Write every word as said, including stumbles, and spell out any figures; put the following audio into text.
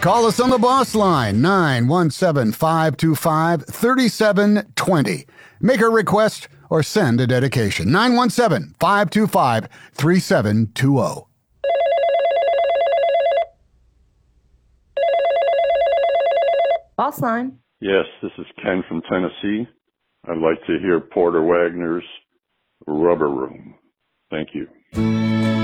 Call us on the boss line, nine one seven, five two five, three seven two zero. Make a request or send a dedication, nine one seven, five two five, three seven two zero. Boss line. Yes, this is Ken from Tennessee. I'd like to hear Porter Wagner's Rubber Room. Thank you.